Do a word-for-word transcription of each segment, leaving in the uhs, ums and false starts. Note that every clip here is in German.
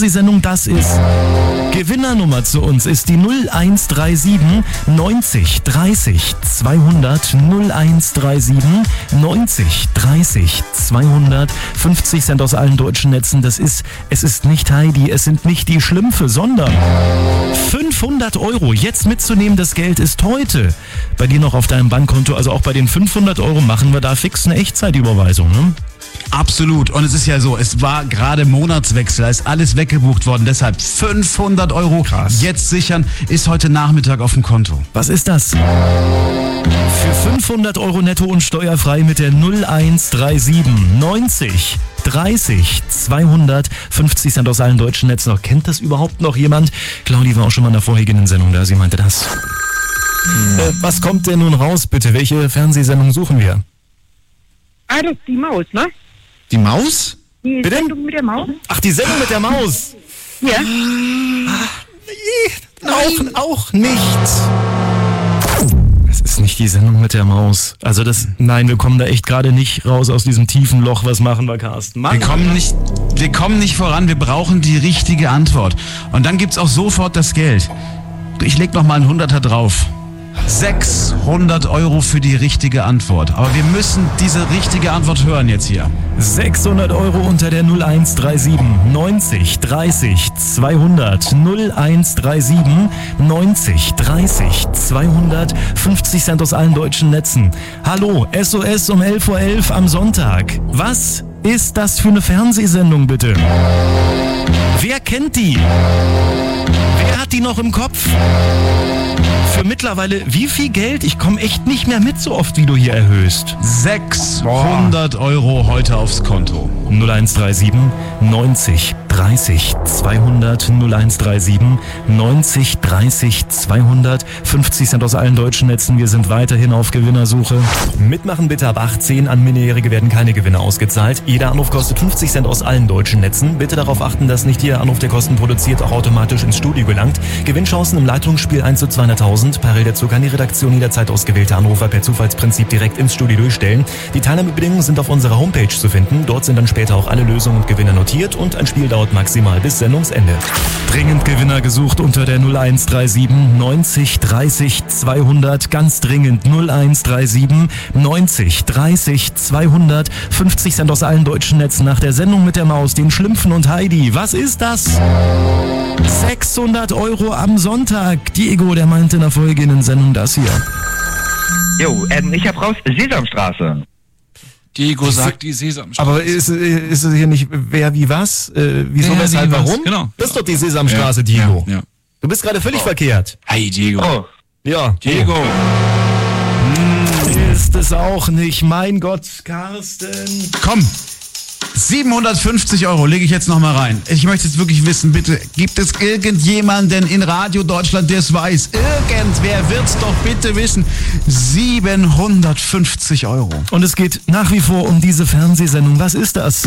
Fernsehsendung das ist. Gewinnernummer zu uns ist die null eins drei sieben neunzig dreißig zweihundert, null eins drei sieben neunzig dreißig zweihundert, fünfzig Cent aus allen deutschen Netzen. Das ist, es ist nicht Heidi, es sind nicht die Schlümpfe, sondern fünfhundert Euro. Jetzt mitzunehmen, das Geld ist heute bei dir noch auf deinem Bankkonto. Also auch bei den fünfhundert Euro machen wir da fix eine Echtzeitüberweisung, ne? Absolut. Und es ist ja so, es war gerade Monatswechsel, da ist alles weggebucht worden. Deshalb fünfhundert Euro Krass. Jetzt sichern, ist heute Nachmittag auf dem Konto. Was ist das? Für fünfhundert Euro netto und steuerfrei mit der null eins drei sieben neunzig dreißig zweihundert, fünfzig Cent aus allen deutschen Netzen. Kennt das überhaupt noch jemand? Claudi war auch schon mal in der vorherigen Sendung da, sie meinte das. Hm. Äh, was kommt denn nun raus, bitte? Welche Fernsehsendung suchen wir? Ah, das ist die Maus, ne? Die Maus? Die Bitte? Sendung mit der Maus? Ach, die Sendung mit der Maus. Ja. Auch, auch nicht. Es ist nicht die Sendung mit der Maus. Also das, nein, wir kommen da echt gerade nicht raus aus diesem tiefen Loch. Was machen wir, Carsten? Mann. Wir kommen nicht, wir kommen nicht voran, wir brauchen die richtige Antwort. Und dann gibt's auch sofort das Geld. Ich leg noch mal einen Hunderter drauf. sechshundert Euro für die richtige Antwort. Aber wir müssen diese richtige Antwort hören jetzt hier. sechshundert Euro unter der null eins drei sieben neunzig dreißig zweihundert, null eins drei sieben neunzig dreißig zweihundert, fünfzig Cent aus allen deutschen Netzen. Hallo, S O S um elf Uhr elf am Sonntag. Was ist das für eine Fernsehsendung, bitte? Wer kennt die? Wer hat die noch im Kopf? Für mittlerweile wie viel Geld? Ich komme echt nicht mehr mit, so oft wie du hier erhöhst. sechshundert Euro heute aufs Konto. null eins drei sieben neunzig dreißig zweihundert, null eins drei sieben neunzig dreißig zweihundert, fünfzig Cent aus allen deutschen Netzen. Wir sind weiterhin auf Gewinnersuche. Mitmachen bitte ab achtzehn. An Minderjährige werden keine Gewinne ausgezahlt. Jeder Anruf kostet fünfzig Cent aus allen deutschen Netzen. Bitte darauf achten, dass nicht jeder Anruf, der Kosten produziert, auch automatisch ins Studio gelangt. Gewinnchancen im Leitungsspiel eins zu zweihunderttausend. Parallel dazu kann die Redaktion jederzeit ausgewählte Anrufer per Zufallsprinzip direkt ins Studio durchstellen. Die Teilnahmebedingungen sind auf unserer Homepage zu finden. Dort sind dann später auch alle Lösungen und Gewinne notiert und ein Spiel dauert maximal bis Sendungsende. Dringend Gewinner gesucht unter der null eins drei sieben neunzig dreißig zweihundert. Ganz dringend null eins drei sieben neunzig dreißig zweihundert. fünfzig Cent aus allen deutschen Netzen nach der Sendung mit der Maus, den Schlümpfen und Heidi. Was ist das? sechshundert Euro am Sonntag. Diego, der meinte in der vorhergehenden Sendung das hier. Jo, ähm, ich hab raus Sesamstraße. Diego sagt die Sesamstraße. Aber ist, ist es hier nicht wer wie was? Äh, wieso, Ja, weshalb, wie, was? warum? Genau. Das ist doch die Sesamstraße, ja, Diego. Ja, ja. Du bist gerade völlig oh. verkehrt. Hey, Diego. Oh. Ja. Diego. Hm, ist es auch nicht. Mein Gott, Carsten. Komm. siebenhundertfünfzig Euro lege ich jetzt noch mal rein. Ich möchte jetzt wirklich wissen, bitte, gibt es irgendjemanden in Radio Deutschland, der es weiß? Irgendwer wird's doch bitte wissen. siebenhundertfünfzig Euro. Und es geht nach wie vor um diese Fernsehsendung. Was ist das?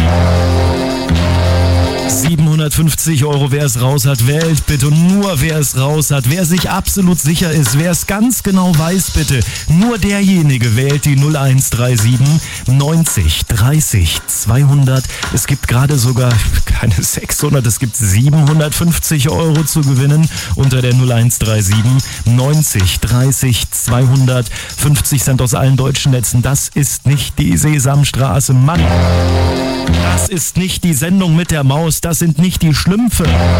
siebenhundertfünfzig Euro, wer es raus hat, wählt bitte. Nur wer es raus hat, wer sich absolut sicher ist, wer es ganz genau weiß, bitte. Nur derjenige wählt die null eins drei sieben neunzig dreißig zweihundert. Es gibt gerade sogar keine sechshundert, es gibt siebenhundertfünfzig Euro zu gewinnen unter der null eins drei sieben neunzig dreißig zweihundert. fünfzig Cent aus allen deutschen Netzen. Das ist nicht die Sesamstraße, Mann. Das ist nicht die Sendung mit der Maus, das sind nicht die Schlümpfe.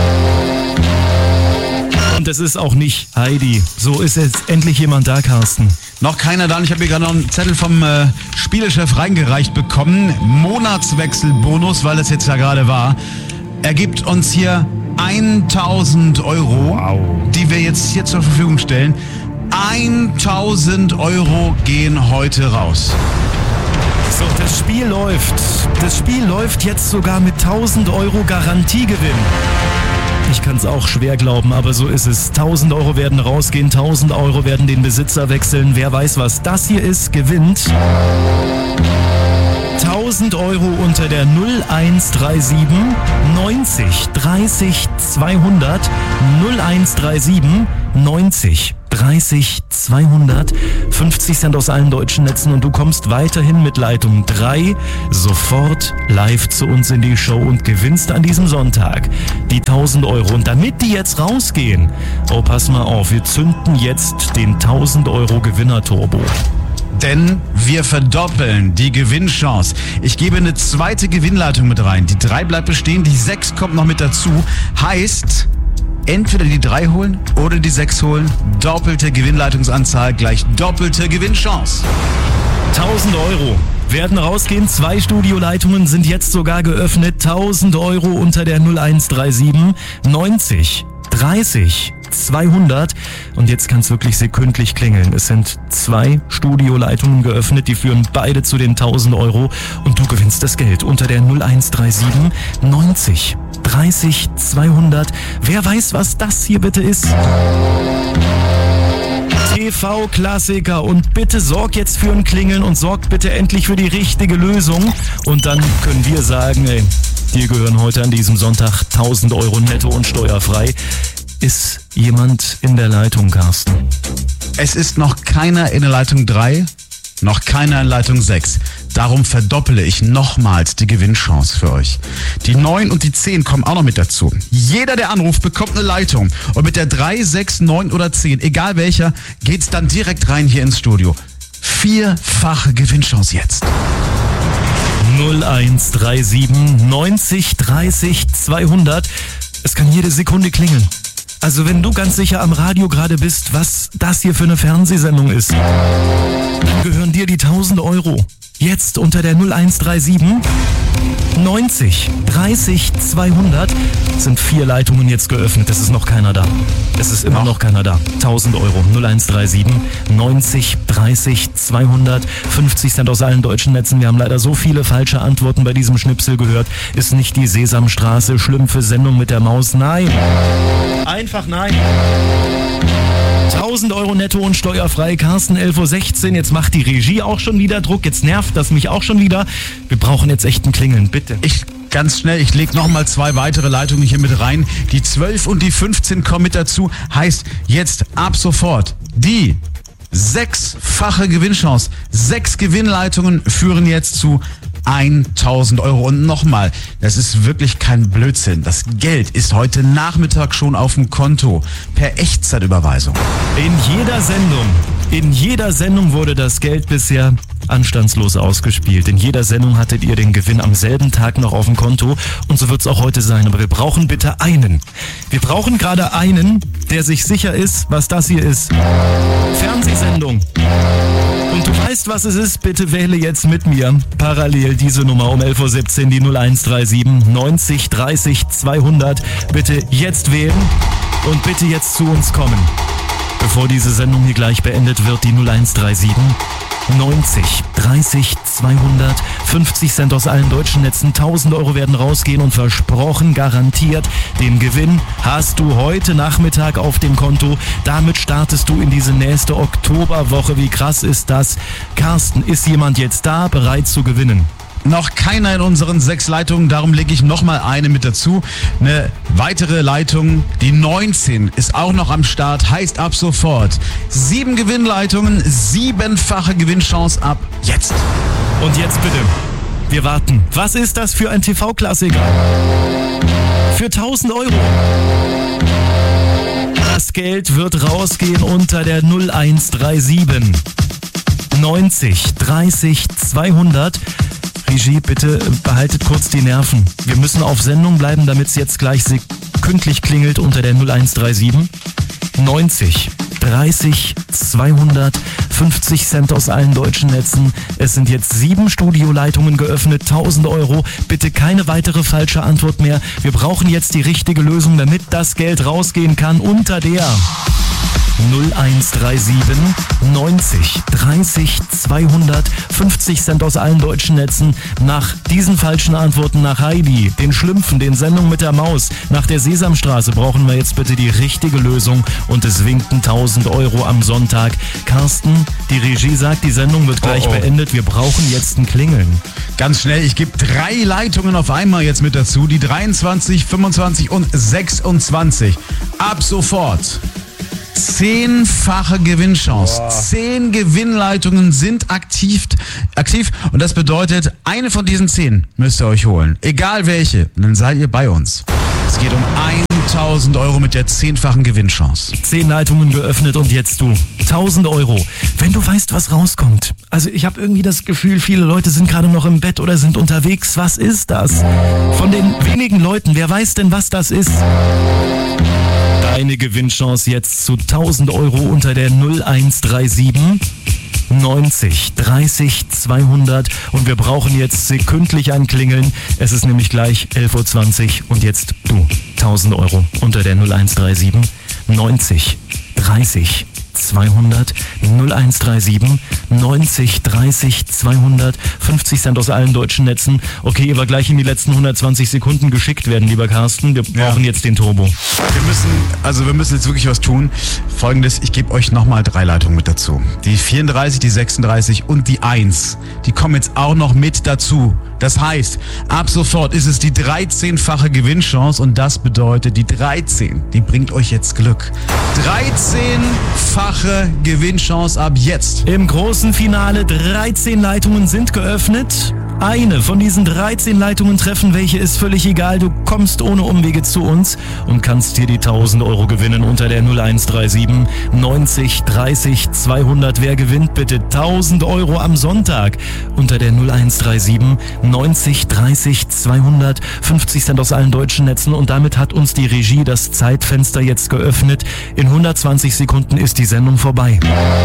Und es ist auch nicht Heidi. So ist jetzt endlich jemand da, Carsten. Noch keiner da und ich habe hier gerade noch einen Zettel vom äh, Spielechef reingereicht bekommen. Monatswechselbonus, weil es jetzt ja gerade war. Er gibt uns hier tausend Euro, wow, die wir jetzt hier zur Verfügung stellen. tausend Euro gehen heute raus. So, das Spiel läuft. Das Spiel läuft jetzt sogar mit tausend Euro Garantiegewinn. Ich kann es auch schwer glauben, aber so ist es. tausend Euro werden rausgehen, tausend Euro werden den Besitzer wechseln. Wer weiß, was das hier ist, gewinnt tausend Euro unter der null eins drei sieben neunzig dreißig zweihundert, null eins drei sieben neunzig dreißig zweihundert, fünfzig Cent aus allen deutschen Netzen und du kommst weiterhin mit Leitung drei sofort live zu uns in die Show und gewinnst an diesem Sonntag die tausend Euro. Und damit die jetzt rausgehen, oh pass mal auf, wir zünden jetzt den tausend Euro Gewinner-Turbo. Denn wir verdoppeln die Gewinnchance. Ich gebe eine zweite Gewinnleitung mit rein. Die drei bleibt bestehen, die sechs kommt noch mit dazu. Heißt, entweder die drei holen oder die sechs holen. Doppelte Gewinnleitungsanzahl gleich doppelte Gewinnchance. tausend Euro werden rausgehen. Zwei Studioleitungen sind jetzt sogar geöffnet. tausend Euro unter der null eins drei sieben neunzig dreißig zweihundert. Und jetzt kann es wirklich sekündlich klingeln. Es sind zwei Studioleitungen geöffnet, die führen beide zu den tausend Euro und du gewinnst das Geld unter der null eins drei sieben neunzig dreißig zweihundert. Wer weiß, was das hier bitte ist? T V-Klassiker und bitte sorg jetzt für ein Klingeln und sorg bitte endlich für die richtige Lösung und dann können wir sagen, ey, dir gehören heute an diesem Sonntag tausend Euro netto und steuerfrei. Ist jemand in der Leitung, Carsten? Es ist noch keiner in der Leitung drei, noch keiner in Leitung sechs. Darum verdopple ich nochmals die Gewinnchance für euch. Die neun und die zehn kommen auch noch mit dazu. Jeder, der anruft, bekommt eine Leitung. Und mit der drei, sechs, neun oder zehn, egal welcher, geht's dann direkt rein hier ins Studio. Vierfache Gewinnchance jetzt. null eins drei sieben neunzig dreißig zweihundert. Es kann jede Sekunde klingeln. Also wenn du ganz sicher am Radio gerade bist, was das hier für eine Fernsehsendung ist, dann gehören dir die tausend Euro. Jetzt unter der null eins drei sieben neunzig dreißig zweihundert sind vier Leitungen jetzt geöffnet. Es ist noch keiner da. Es ist immer noch keiner da. tausend Euro. null eins drei sieben neunzig dreißig zweihundert. fünfzig Cent aus allen deutschen Netzen. Wir haben leider so viele falsche Antworten bei diesem Schnipsel gehört. Ist nicht die Sesamstraße. Schlümpfe Sendung mit der Maus. Nein. Einfach nein. tausend Euro netto und steuerfrei. Carsten, elf Uhr sechzehn. Jetzt macht die Regie auch schon wieder Druck. Jetzt nervt das mich auch schon wieder. Wir brauchen jetzt echt ein Klingeln, bitte. Ich ganz schnell, ich lege nochmal zwei weitere Leitungen hier mit rein. Die zwölf und die fünfzehn kommen mit dazu. Heißt jetzt ab sofort die sechsfache Gewinnchance. Sechs Gewinnleitungen führen jetzt zu tausend Euro. Und nochmal, das ist wirklich kein Blödsinn. Das Geld ist heute Nachmittag schon auf dem Konto per Echtzeitüberweisung. In jeder Sendung, in jeder Sendung wurde das Geld bisher anstandslos ausgespielt. In jeder Sendung hattet ihr den Gewinn am selben Tag noch auf dem Konto und so wird es auch heute sein. Aber wir brauchen bitte einen. Wir brauchen gerade einen, der sich sicher ist, was das hier ist. Fernsehsendung. Und du weißt, was es ist, bitte wähle jetzt mit mir parallel diese Nummer um elf Uhr siebzehn, die null eins drei sieben neunzig dreißig zweihundert. Bitte jetzt wählen und bitte jetzt zu uns kommen. Bevor diese Sendung hier gleich beendet wird, die null eins drei sieben neunzig dreißig zweihundert. fünfzig Cent aus allen deutschen Netzen. tausend Euro werden rausgehen und versprochen, garantiert, den Gewinn hast du heute Nachmittag auf dem Konto. Damit startest du in diese nächste Oktoberwoche. Wie krass ist das? Carsten, ist jemand jetzt da, bereit zu gewinnen? Noch keiner in unseren sechs Leitungen, darum lege ich nochmal eine mit dazu. Eine weitere Leitung, die neunzehn, ist auch noch am Start, heißt ab sofort sieben Gewinnleitungen, siebenfache Gewinnchance ab jetzt. Und jetzt bitte, wir warten. Was ist das für ein T V-Klassiker? Für tausend Euro. Das Geld wird rausgehen unter der null eins drei sieben neunzig dreißig zweihundert. Regie, bitte behaltet kurz die Nerven. Wir müssen auf Sendung bleiben, damit es jetzt gleich sekündlich klingelt unter der null eins drei sieben neunzig dreißig zweihundert. fünfzig Cent aus allen deutschen Netzen. Es sind jetzt sieben Studioleitungen geöffnet, tausend Euro. Bitte keine weitere falsche Antwort mehr. Wir brauchen jetzt die richtige Lösung, damit das Geld rausgehen kann unter der null eins drei sieben neunzig dreißig zweihundert. fünfzig Cent aus allen deutschen Netzen. Nach diesen falschen Antworten, nach Heidi, den Schlümpfen, den Sendungen mit der Maus, nach der Sesamstraße brauchen wir jetzt bitte die richtige Lösung und es winken tausend Euro am Sonntag. Carsten, die Regie sagt, die Sendung wird gleich oh, oh. beendet. Wir brauchen jetzt ein Klingeln. Ganz schnell, ich gebe drei Leitungen auf einmal jetzt mit dazu. Die dreiundzwanzig, fünfundzwanzig und sechsundzwanzig. Ab sofort Zehnfache Gewinnchance. Boah. Zehn Gewinnleitungen sind aktiv, aktiv und das bedeutet, eine von diesen zehn müsst ihr euch holen. Egal welche, dann seid ihr bei uns. Es geht um tausend Euro mit der zehnfachen Gewinnchance. Zehn Leitungen geöffnet und jetzt du. tausend Euro. Wenn du weißt, was rauskommt. Also ich habe irgendwie das Gefühl, viele Leute sind gerade noch im Bett oder sind unterwegs. Was ist das? Von den wenigen Leuten, wer weiß denn, was das ist? Deine Gewinnchance jetzt zu tausend Euro unter der null eins drei sieben neunzig dreißig zweihundert und wir brauchen jetzt sekündlich ein Klingeln. Es ist nämlich gleich elf Uhr zwanzig und jetzt du. tausend Euro unter der null eins drei sieben neunzig dreißig zweihundert null eins drei sieben neunzig dreißig zweihundert fünfzig Cent aus allen deutschen Netzen. Okay, aber gleich in die letzten hundertzwanzig Sekunden geschickt werden, lieber Carsten. Wir brauchen ja. jetzt den Turbo. Wir müssen, also wir müssen jetzt wirklich was tun. Folgendes, ich gebe euch nochmal drei Leitungen mit dazu. Die vierunddreißig, die sechsunddreißig und die eins. Die kommen jetzt auch noch mit dazu. Das heißt, ab sofort ist es die dreizehnfache Gewinnchance und das bedeutet, die dreizehn, die bringt euch jetzt Glück. dreizehnfache Gewinnchance ab jetzt. Im großen Finale dreizehn Leitungen sind geöffnet. Eine von diesen dreizehn Leitungen treffen, welche ist völlig egal. Du kommst ohne Umwege zu uns und kannst dir die tausend Euro gewinnen unter der null eins drei sieben neunzig dreißig zweihundert. Wer gewinnt bitte tausend Euro am Sonntag unter der null eins drei sieben neunzig dreißig zweihundert. fünfzig Cent aus allen deutschen Netzen und damit hat uns die Regie das Zeitfenster jetzt geöffnet. In hundertzwanzig Sekunden ist die Sendung vorbei.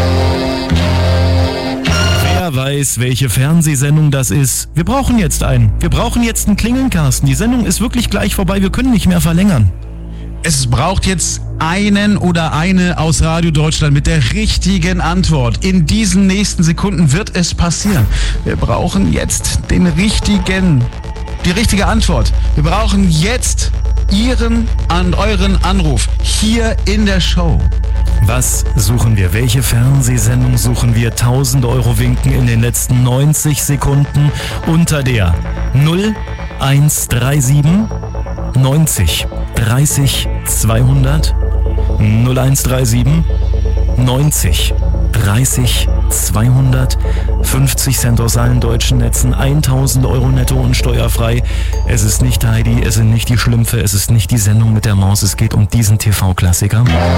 Wer weiß, welche Fernsehsendung das ist. Wir brauchen jetzt einen. Wir brauchen jetzt einen Klingeln, Carsten. Die Sendung ist wirklich gleich vorbei. Wir können nicht mehr verlängern. Es braucht jetzt einen oder eine aus Radio Deutschland mit der richtigen Antwort. In diesen nächsten Sekunden wird es passieren. Wir brauchen jetzt den richtigen, die richtige Antwort. Wir brauchen jetzt Ihren, an euren Anruf hier in der Show. Was suchen wir? Welche Fernsehsendung suchen wir? tausend Euro winken in den letzten neunzig Sekunden unter der null eins drei sieben neunzig dreißig zweihundert null eins drei sieben neunzig dreißig zweihundert fünfzig Cent aus allen deutschen Netzen, tausend Euro netto und steuerfrei. Es ist nicht Heidi, es sind nicht die Schlümpfe, es ist nicht die Sendung mit der Maus, es geht um diesen T V-Klassiker.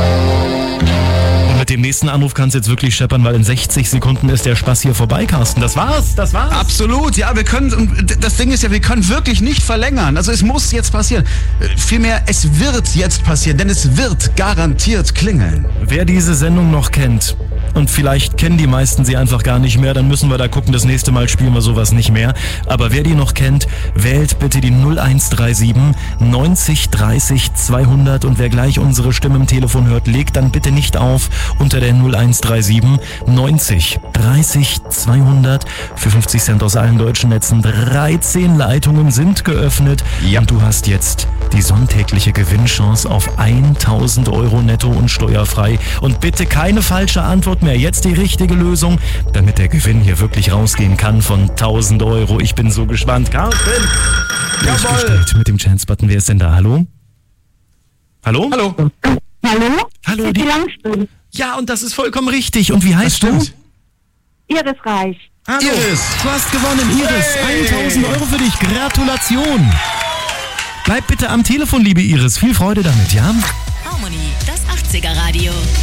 Und mit dem nächsten Anruf kann es jetzt wirklich scheppern, weil in sechzig Sekunden ist der Spaß hier vorbei, Carsten. Das war's, das war's. Absolut, ja, wir können, das Ding ist ja, wir können wirklich nicht verlängern. Also es muss jetzt passieren. Vielmehr, es wird jetzt passieren, denn es wird garantiert klingeln. Wer diese Sendung noch kennt, und vielleicht kennen die meisten sie einfach gar nicht mehr, dann müssen wir da gucken, das nächste Mal spielen wir sowas nicht mehr. Aber wer die noch kennt, wählt bitte die null eins drei sieben neunzig dreißig zweihundert und wer gleich unsere Stimme im Telefon hört, legt dann bitte nicht auf unter der null eins drei sieben neunzig dreißig zweihundert für fünfzig Cent aus allen deutschen Netzen. dreizehn Leitungen sind geöffnet ja. Und du hast jetzt die sonntägliche Gewinnchance auf tausend Euro netto und steuerfrei. Und bitte keine falsche Antwort mehr. Jetzt die richtige Lösung, damit der Gewinn hier wirklich rausgehen kann von tausend Euro. Ich bin so gespannt. Carsten! Durchgestellt mit dem Chance-Button. Wer ist denn da? Hallo? Hallo? Hallo? Hallo? Hallo, die Langstimme. Ja, und das ist vollkommen richtig. Und wie heißt du? Iris Reich. Hallo. Iris. Du hast gewonnen, Iris. Hey. tausend Euro für dich. Gratulation. Bleib bitte am Telefon, liebe Iris. Viel Freude damit, ja? Harmony, das achtziger Radio.